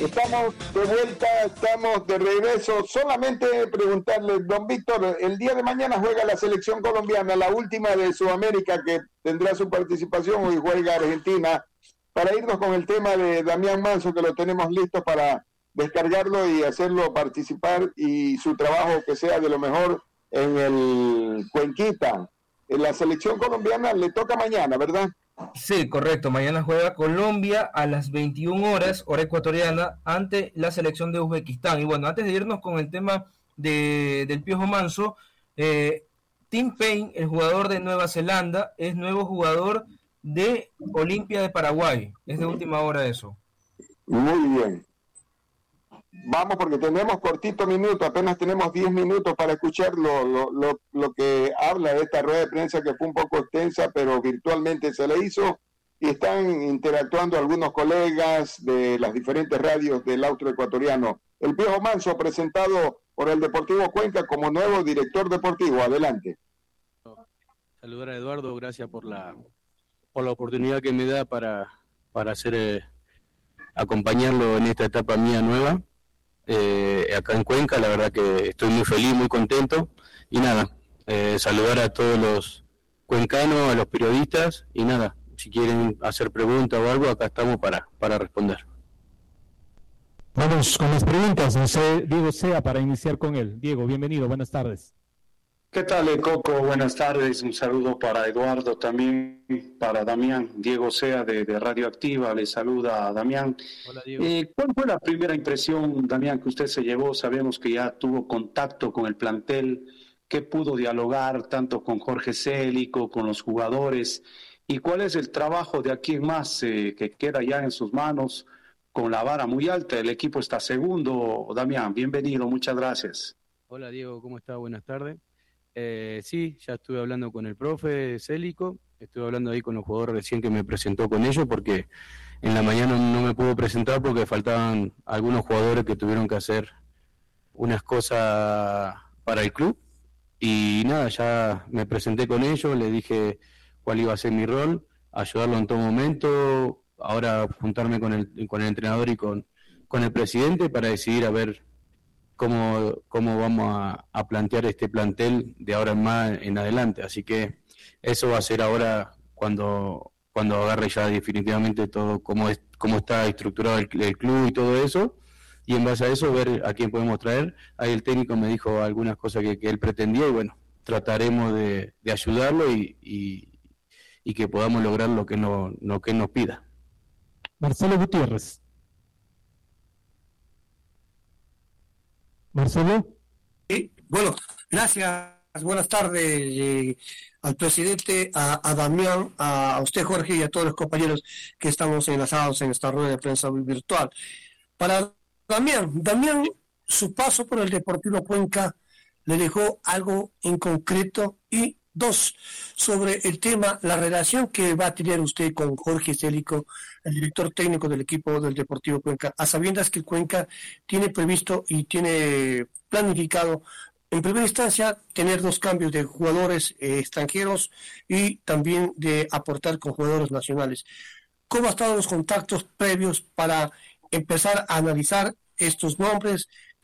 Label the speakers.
Speaker 1: Estamos de vuelta, estamos de regreso. Solamente preguntarle, don Víctor, el día de mañana juega la selección colombiana, la última de Sudamérica que tendrá su participación, hoy juega Argentina. Para irnos con el tema de Damián Manso, que lo tenemos listo para descargarlo y hacerlo participar y su trabajo que sea de lo mejor en el Cuenquita. En la selección colombiana le toca mañana, ¿verdad?
Speaker 2: Sí, correcto. Mañana juega Colombia a las 21 horas, hora ecuatoriana, ante la selección de Uzbekistán. Y bueno, antes de irnos con el tema del Piojo Manso, Tim Payne, el jugador de Nueva Zelanda, es nuevo jugador de Olimpia de Paraguay. Es de última hora eso.
Speaker 1: Muy bien. Vamos, porque tenemos cortito minuto, apenas tenemos 10 minutos para escuchar lo que habla de esta rueda de prensa, que fue un poco extensa, pero virtualmente se le hizo, y están interactuando algunos colegas de las diferentes radios del austro ecuatoriano. El Piojo Manso, presentado por el Deportivo Cuenca como nuevo director deportivo. Adelante.
Speaker 3: Saludar a Eduardo, gracias por la oportunidad que me da para acompañarlo en esta etapa mía nueva. Acá en Cuenca, la verdad que estoy muy feliz, muy contento, y nada, saludar a todos los cuencanos, a los periodistas, y nada, si quieren hacer preguntas o algo, acá estamos para responder.
Speaker 4: Vamos con las preguntas, Diego Sea, para iniciar con él. Diego, bienvenido, buenas tardes.
Speaker 5: ¿Qué tal, Coco? Buenas tardes, un saludo para Eduardo, también para Damián. Diego Sea de Radio Activa, le saluda a Damián.
Speaker 3: Hola, Diego.
Speaker 5: ¿Cuál fue la primera impresión, Damián, que usted se llevó? Sabemos que ya tuvo contacto con el plantel, que pudo dialogar tanto con Jorge Célico, con los jugadores, y cuál es el trabajo de aquí en más que queda ya en sus manos con la vara muy alta. El equipo está segundo. Damián, bienvenido, muchas gracias.
Speaker 3: Hola, Diego, ¿cómo está? Buenas tardes. Sí, ya estuve hablando con el profe Célico, estuve hablando ahí con los jugadores recién que me presentó con ellos, porque en la mañana no me pude presentar porque faltaban algunos jugadores que tuvieron que hacer unas cosas para el club, y nada, ya me presenté con ellos, le dije cuál iba a ser mi rol, ayudarlo en todo momento, ahora juntarme con el entrenador y con el presidente para decidir a ver cómo vamos a plantear este plantel de ahora en más en adelante. Así que eso va a ser ahora cuando agarre ya definitivamente todo cómo está estructurado el club y todo eso, y en base a eso ver a quién podemos traer. Ahí el técnico me dijo algunas cosas que él pretendía, y bueno, trataremos de ayudarlo y que podamos lograr lo que él nos pida.
Speaker 4: Marcelo Gutiérrez. Marcelo.
Speaker 6: Sí, bueno, gracias, buenas tardes al presidente, a Damián, a usted, Jorge, y a todos los compañeros que estamos enlazados en esta rueda de prensa virtual. Para Damián, su paso por el Deportivo Cuenca le dejó algo en concreto, y dos, sobre el tema, la relación que va a tener usted con Jorge Célico, el director técnico del equipo del Deportivo Cuenca, a sabiendas que Cuenca tiene previsto y tiene planificado, en primera instancia, tener 2 cambios de jugadores extranjeros y también de aportar con jugadores nacionales. ¿Cómo han estado los contactos previos para empezar a analizar estos nombres